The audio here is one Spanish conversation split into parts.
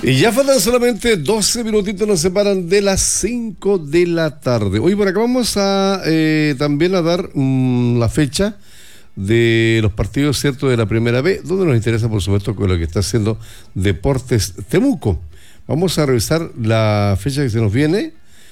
Y ya faltan solamente 12 minutitos, nos separan de las 5 de la tarde. Hoy por acá vamos a también a dar la fecha de los partidos, ¿cierto?, de la Primera B, donde nos interesa, por supuesto, con lo que está haciendo Deportes Temuco. Vamos a revisar la fecha que se nos viene,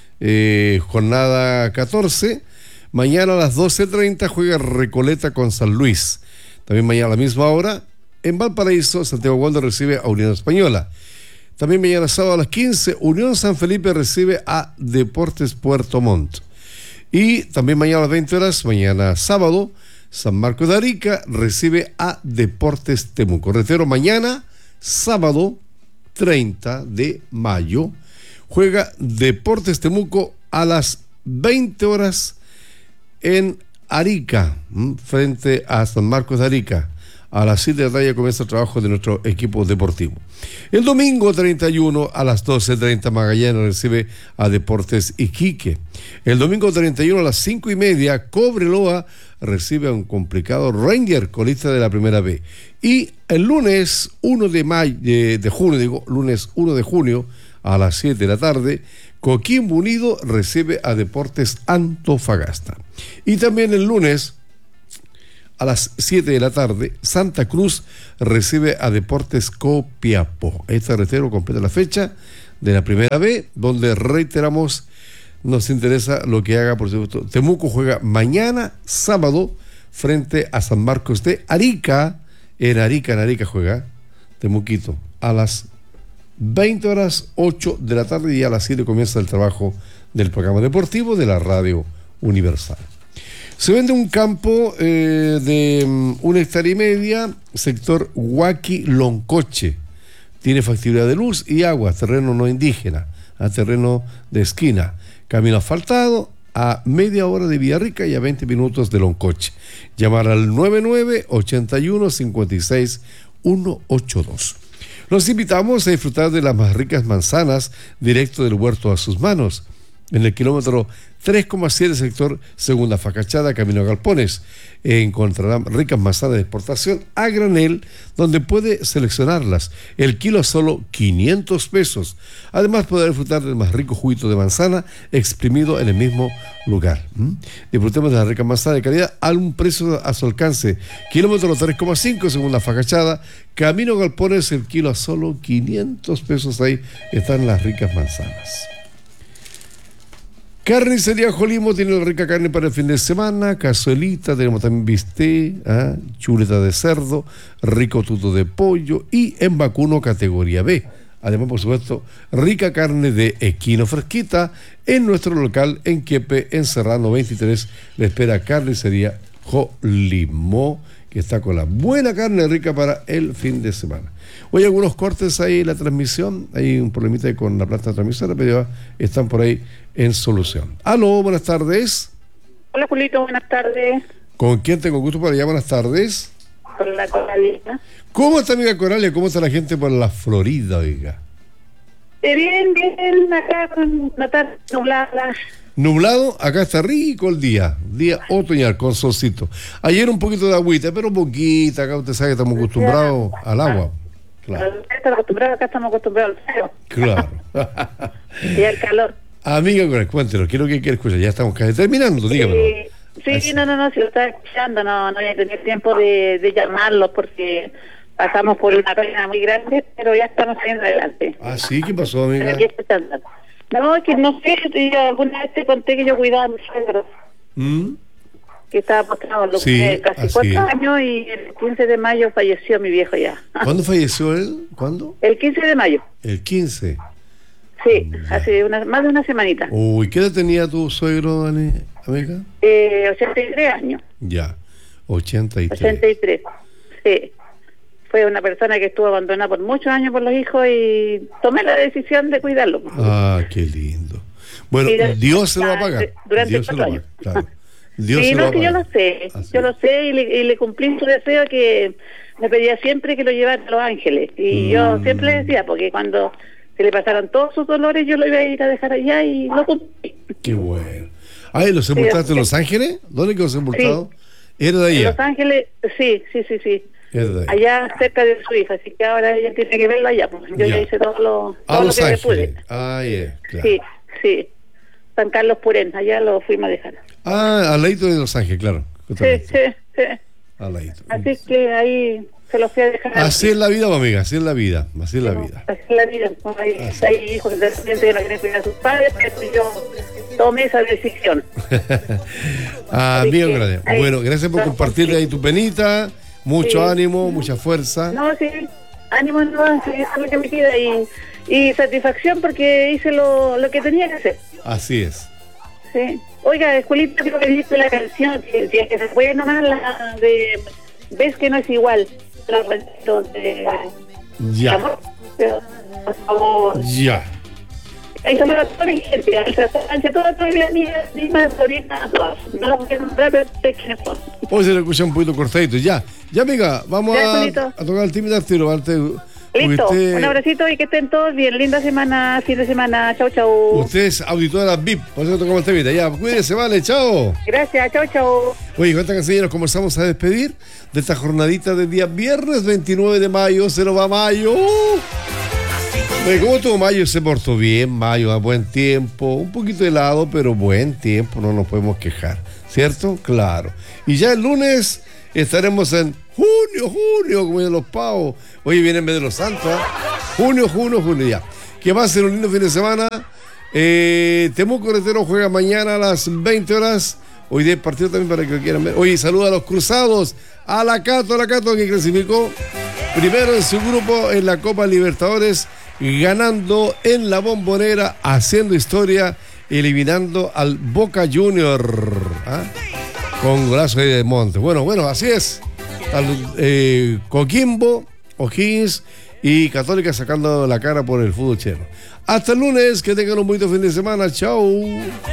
jornada 14. Mañana a las 12:30 juega Recoleta con San Luis. También mañana a la misma hora, en Valparaíso, Santiago Wander recibe a Unión Española. También mañana sábado a las 15, Unión San Felipe recibe a Deportes Puerto Montt. Y también mañana a las 20 horas, mañana sábado, San Marcos de Arica recibe a Deportes Temuco. Reitero, mañana sábado 30 de mayo juega Deportes Temuco a las 20 horas en Arica, frente a San Marcos de Arica. A las 7 de la tarde comienza el trabajo de nuestro equipo deportivo. El domingo 31 a las 12:30 Magallanes recibe a Deportes Iquique. El domingo 31 a las 5:30 Cobreloa recibe a un complicado Ranger, colista de la Primera B. Y el lunes 1 de junio a las 7 de la tarde, Coquimbo Unido recibe a Deportes Antofagasta. Y también el lunes a las 7 de la tarde, Santa Cruz recibe a Deportes Copiapó. Este reitero completa la fecha de la Primera B, donde reiteramos, nos interesa lo que haga, por supuesto. Temuco juega mañana, sábado, frente a San Marcos de Arica. En Arica juega Temuquito a las 20 horas, 8 de la tarde, y a las 7 comienza el trabajo del programa deportivo de la Radio Universal. Se vende un campo de 1,5 hectáreas, sector Huaki-Loncoche. Tiene factibilidad de luz y agua, terreno no indígena, a terreno de esquina. Camino asfaltado, a media hora de Villarrica y a 20 minutos de Loncoche. Llamar al 99-81-56-182. Los invitamos a disfrutar de las más ricas manzanas directo del huerto a sus manos. En el kilómetro 3,7 sector Segunda Facachada, camino a Galpones, encontrarán ricas manzanas de exportación a granel, donde puede seleccionarlas. El kilo a solo 500 pesos. Además, podrá disfrutar del más rico juguito de manzana exprimido en el mismo lugar. Disfrutemos de la rica manzana de calidad a un precio a su alcance. Kilómetro 3,5 Segunda Facachada, camino a Galpones, el kilo a solo 500 pesos. Ahí están las ricas manzanas. Carnicería Jolimo tiene la rica carne para el fin de semana, cazuelita, tenemos también bistec, chuleta de cerdo, rico tuto de pollo y en vacuno categoría B. Además, por supuesto, rica carne de equino fresquita en nuestro local en Quiepe, en Serrano 23. Le espera Carnicería Jolimo, que está con la buena carne rica para el fin de semana. Hoy algunos cortes ahí en la transmisión, hay un problemita ahí con la planta transmisora, pero ya están por ahí en solución. Aló, buenas tardes. Hola, Julito, buenas tardes. ¿Con quién tengo gusto para allá? Buenas tardes. Con la Coralina. ¿Cómo está, amiga Coralia? ¿Cómo está la gente por la Florida, oiga? Bien, acá con una tarde nublada. Nublado, acá está rico el día otoñal con solcito. Ayer un poquito de agüita, pero poquita, acá usted sabe que estamos acostumbrados al agua. Claro. Acá estamos acostumbrados al frío. Claro. Y al calor. Amiga, cuéntenos, quiero que quiera escuchar, ya estamos casi terminando, dígamelo. Sí, no, si lo está escuchando, no voy a tener tiempo de llamarlo porque pasamos por una pena muy grande, pero ya estamos saliendo adelante. Ah, sí, ¿qué pasó, amiga? No, que no sé, alguna vez te conté que yo cuidaba a mi suegro. Que estaba postrado casi 4 años, y el 15 de mayo falleció mi viejo ya. ¿Cuándo falleció él? ¿Cuándo? El 15 de mayo. ¿El 15? Sí, hace más de una semanita. Uy, ¿qué edad tenía tu suegro, amiga? 83 años. Ya, 83. 83, sí. Fue una persona que estuvo abandonada por muchos años por los hijos y tomé la decisión de cuidarlo. Ah, qué lindo. Bueno, Dios se lo va a pagar. Durante 4 años. Claro. Dios sí, se lo va a pagar. Yo lo sé y le cumplí su deseo, que me pedía siempre que lo llevara a Los Ángeles. Y yo siempre le decía, porque cuando se le pasaron todos sus dolores, yo lo iba a ir a dejar allá y lo cumplí. Qué bueno. ¿Y los sepultaste en Los Ángeles? ¿Dónde quedó sepultado? Sí. ¿Era de allá? En Los Ángeles, sí. allá cerca de su hija, así que ahora ella tiene que verlo allá. Pues. Yo ya hice todo lo Los que Ángeles. pude. Claro. Sí. San Carlos Purén, allá lo fuimos a dejar. Al ladito de Los Ángeles, claro. Sí. Al ladito. Así que ahí se lo fui a dejar. Así es la vida, amiga, así es la vida. Así es la vida. Hay hijos que de repente no quieren cuidar a sus padres, pero yo tomé esa decisión. Bien, gracias. Bueno, gracias por compartir ahí tu penita. Mucho ánimo, mucha fuerza. No, sí, ánimo, no, sí, eso es lo que me queda. Y satisfacción porque hice lo que tenía que hacer. Así es. Sí. Oiga, Julito, quiero que dijiste la canción, si es que se puede nomás la de Ves que no es igual. De ya. Amor, por favor. Ya. Ahí se me va toda mi gente, a toda la mía, misma ahorita, no la voy a nombrar, pero sé quiénes son. Hoy se le escucha un poquito cortadito. Ya, amiga, vamos a tocar el timbre al tiro. Listo, un abracito y que estén todos bien. Linda semana, fin de semana. Chau. Usted es auditora VIP, por eso tocamos el temita. Ya, cuídese, vale, chao. Gracias, chau. Oye, con esta canción nos comenzamos a despedir de esta jornadita del día viernes 29 de mayo. Se nos va mayo. Oye, ¿cómo estuvo mayo? Se portó bien, mayo, a buen tiempo. Un poquito helado, pero buen tiempo, no nos podemos quejar. ¿Cierto? Claro. Y ya el lunes estaremos en junio, como dicen los pavos. Oye, viene en vez de los santos, ¿eh? Junio, ya. Que va a ser un lindo fin de semana. Temuco Retero juega mañana a las 20 horas. Hoy día partido también para que lo quieran ver. Oye, saluda a los cruzados. A la Cato, que clasificó primero en su grupo en la Copa Libertadores, ganando en la Bombonera, haciendo historia, eliminando al Boca Junior. Con golazo de Monte. Bueno, así es. Coquimbo, O'Higgins y Católica sacando la cara por el fútbol chileno. Hasta el lunes, que tengan un bonito fin de semana. Chao.